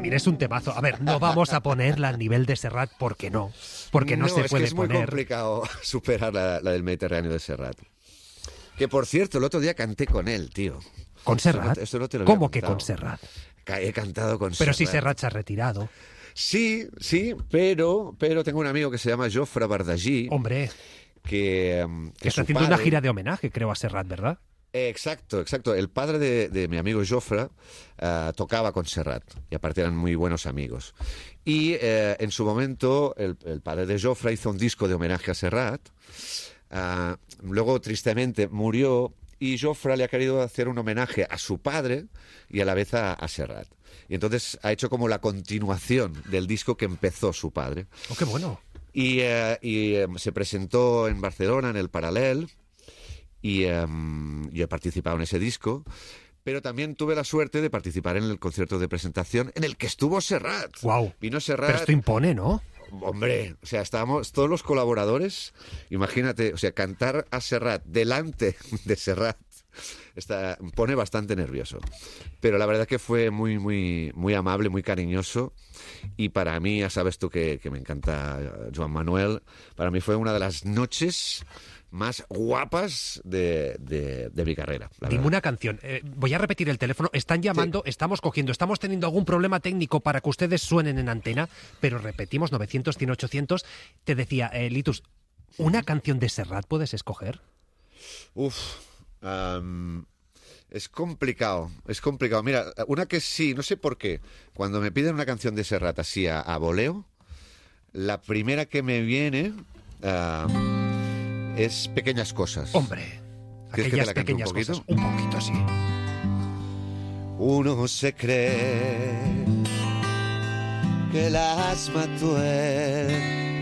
también es un temazo. A ver, no vamos a ponerla al nivel de Serrat porque no se puede es que es muy poner. complicado superar la del Mediterráneo de Serrat. Que, por cierto, el otro día canté con él, tío. ¿Con Serrat? Esto no te lo había ¿Cómo que contado. con Serrat? He cantado con Pero Serrat. si Serrat se ha retirado. Sí, pero tengo un amigo que se llama Jofre Bardagí, Hombre, que está su haciendo una padre- gira de homenaje, creo, a Serrat, ¿verdad? Exacto. El padre de mi amigo Jofre tocaba con Serrat y aparte eran muy buenos amigos. Y en su momento el padre de Jofre hizo un disco de homenaje a Serrat. Luego, tristemente, murió y Jofre le ha querido hacer un homenaje a su padre y a la vez a Serrat. Y entonces ha hecho como la continuación del disco que empezó su padre. Oh, qué bueno. Y se presentó en Barcelona, en el Paral·lel, y he participado en ese disco, pero también tuve la suerte de participar en el concierto de presentación en el que estuvo Serrat. Wow. Vino Serrat. Pero esto impone, ¿no? Hombre, o sea, estábamos todos los colaboradores, imagínate, o sea, cantar a Serrat delante de Serrat pone bastante nervioso. Pero la verdad que fue muy, muy, muy amable, muy cariñoso. Y para mí, ya sabes tú que me encanta Joan Manuel, para mí fue una de las noches más guapas de mi carrera. Dime una canción. Voy a repetir el teléfono. Están llamando, Sí. estamos cogiendo, estamos teniendo algún problema técnico para que ustedes suenen en antena, pero repetimos, 900, 100, 800. Te decía, Litus, ¿una canción de Serrat puedes escoger? Es complicado. Mira, una que sí, no sé por qué. Cuando me piden una canción de Serrat así a voleo, la primera que me viene es Pequeñas Cosas. Hombre, ¿Quieres que te aquellas la cante un pequeñas poquito? cosas. Un poquito, sí. Uno se cree que las mató él,